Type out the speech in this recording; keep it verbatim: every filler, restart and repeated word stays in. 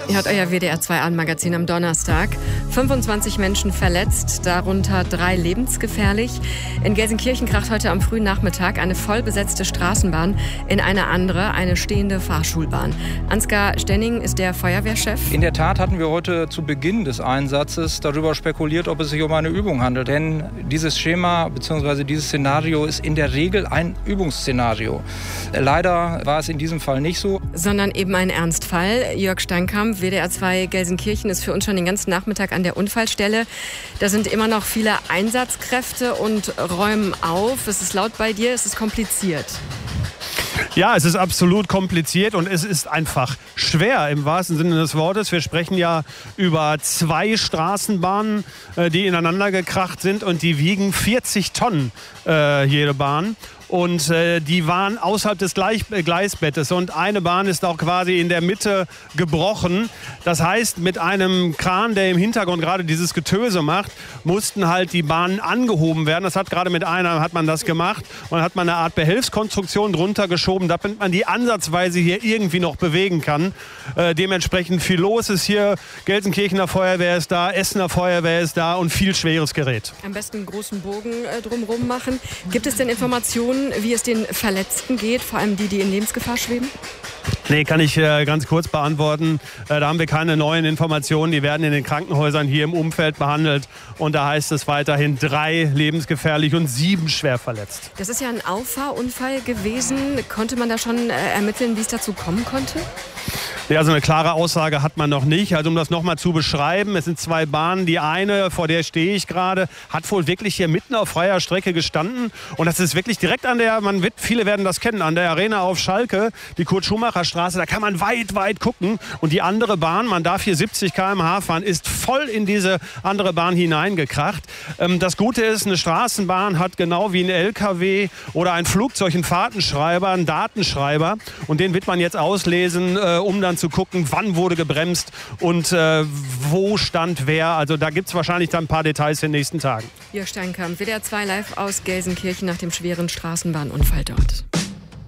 Ihr hört euer W D R zwei Abendmagazin am Donnerstag. fünfundzwanzig Menschen verletzt, darunter drei lebensgefährlich. In Gelsenkirchen kracht heute am frühen Nachmittag eine vollbesetzte Straßenbahn in eine andere, eine stehende Fahrschulbahn. Ansgar Stenning ist der Feuerwehrchef. In der Tat hatten wir heute zu Beginn des Einsatzes darüber spekuliert, ob es sich um eine Übung handelt. Denn dieses Schema bzw. dieses Szenario ist in der Regel ein Übungsszenario. Leider war es in diesem Fall nicht so. Sondern eben ein Ernstfall. Jörg Steinkamp, W D R zwei Gelsenkirchen, ist für uns schon den ganzen Nachmittag an der Unfallstelle. Da sind immer noch viele Einsatzkräfte und räumen auf. Es ist laut bei dir, es ist kompliziert. Ja, es ist absolut kompliziert und es ist einfach schwer im wahrsten Sinne des Wortes. Wir sprechen ja über zwei Straßenbahnen, die ineinander gekracht sind und die wiegen vierzig Tonnen äh, jede Bahn. Und äh, die waren außerhalb des Gleich- Gleisbettes und eine Bahn ist auch quasi in der Mitte gebrochen. Das heißt, mit einem Kran, der im Hintergrund gerade dieses Getöse macht, mussten halt die Bahnen angehoben werden. Das hat gerade mit einer hat man das gemacht und hat man eine Art Behelfskonstruktion drunter geschoben, damit man die ansatzweise hier irgendwie noch bewegen kann. Äh, dementsprechend viel los ist hier. Gelsenkirchener Feuerwehr ist da, Essener Feuerwehr ist da und viel schweres Gerät. Am besten einen großen Bogen äh, drumherum machen. Gibt es denn Informationen, wie es den Verletzten geht, vor allem die, die in Lebensgefahr schweben? Nee, kann ich äh, ganz kurz beantworten. Äh, da haben wir keine neuen Informationen. Die werden in den Krankenhäusern hier im Umfeld behandelt. Und da heißt es weiterhin drei lebensgefährlich und sieben schwer verletzt. Das ist ja ein Auffahrunfall gewesen. Konnte man da schon äh, ermitteln, wie es dazu kommen konnte? Ja, also eine klare Aussage hat man noch nicht. Also um das nochmal zu beschreiben, es sind zwei Bahnen. Die eine, vor der stehe ich gerade, hat wohl wirklich hier mitten auf freier Strecke gestanden. Und das ist wirklich direkt an der, man wird, viele werden das kennen, an der Arena auf Schalke, die Kurt-Schumacher-Straße. Da kann man weit, weit gucken. Und die andere Bahn, man darf hier siebzig Kilometer pro Stunde fahren, ist voll in diese andere Bahn hineingekracht. Ähm, das Gute ist, eine Straßenbahn hat genau wie ein L K W oder ein Flugzeug einen Fahrtenschreiber, einen Datenschreiber. Und den wird man jetzt auslesen, äh, um dann zu gucken, wann wurde gebremst und äh, wo stand wer. Also da gibt es wahrscheinlich dann ein paar Details in den nächsten Tagen. Jörg Steinkamp, W D R zwei live aus Gelsenkirchen nach dem schweren Straßenbahnunfall dort.